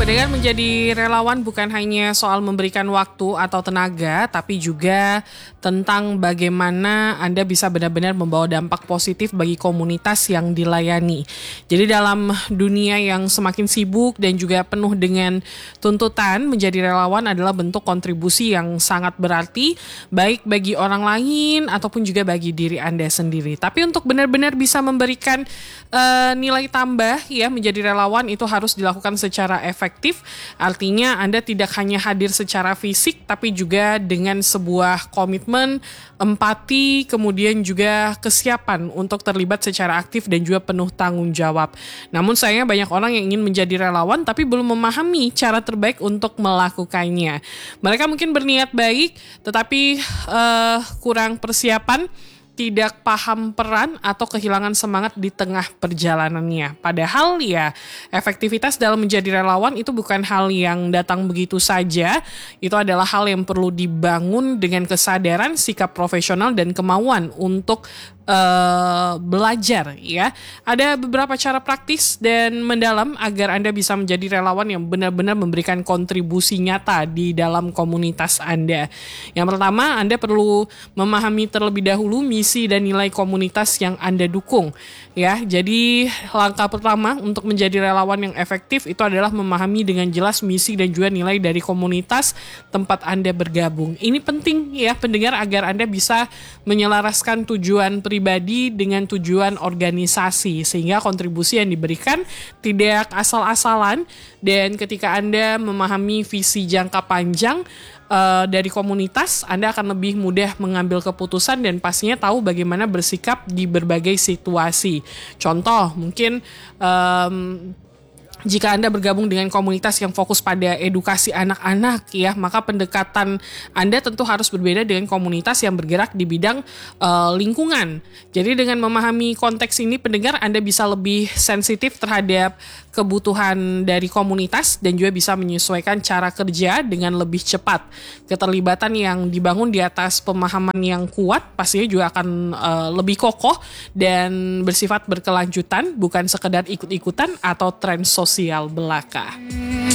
Pendengar, menjadi relawan bukan hanya soal memberikan waktu atau tenaga, tapi juga tentang bagaimana Anda bisa benar-benar membawa dampak positif bagi komunitas yang dilayani. Jadi dalam dunia yang semakin sibuk dan juga penuh dengan tuntutan, menjadi relawan adalah bentuk kontribusi yang sangat berarti, baik bagi orang lain ataupun juga bagi diri Anda sendiri. Tapi untuk benar-benar bisa memberikan nilai tambah ya, menjadi relawan itu harus dilakukan secara efektif. Artinya Anda tidak hanya hadir secara fisik, tapi juga dengan sebuah komitmen, empati, kemudian juga kesiapan untuk terlibat secara aktif dan juga penuh tanggung jawab. Namun sayangnya banyak orang yang ingin menjadi relawan tapi belum memahami cara terbaik untuk melakukannya. Mereka mungkin berniat baik tetapi kurang persiapan, tidak paham peran atau kehilangan semangat di tengah perjalanannya. Padahal ya, efektivitas dalam menjadi relawan itu bukan hal yang datang begitu saja. Itu adalah hal yang perlu dibangun dengan kesadaran, sikap profesional, dan kemauan untuk belajar ya. Ada beberapa cara praktis dan mendalam agar Anda bisa menjadi relawan yang benar-benar memberikan kontribusi nyata di dalam komunitas Anda. Yang pertama, Anda perlu memahami terlebih dahulu misi dan nilai komunitas yang Anda dukung ya. Jadi langkah pertama untuk menjadi relawan yang efektif itu adalah memahami dengan jelas misi dan juga nilai dari komunitas tempat Anda bergabung. Ini penting ya pendengar, agar Anda bisa menyelaraskan tujuan pribadi dengan tujuan organisasi, sehingga kontribusi yang diberikan tidak asal-asalan. Dan ketika Anda memahami visi jangka panjang dari komunitas, Anda akan lebih mudah mengambil keputusan dan pastinya tahu bagaimana bersikap di berbagai situasi. Contoh, mungkin jika Anda bergabung dengan komunitas yang fokus pada edukasi anak-anak ya, maka pendekatan Anda tentu harus berbeda dengan komunitas yang bergerak di bidang lingkungan. Jadi dengan memahami konteks ini pendengar, Anda bisa lebih sensitif terhadap kebutuhan dari komunitas dan juga bisa menyesuaikan cara kerja dengan lebih cepat. Keterlibatan yang dibangun di atas pemahaman yang kuat pastinya juga akan lebih kokoh dan bersifat berkelanjutan, bukan sekedar ikut-ikutan atau tren sosial belaka.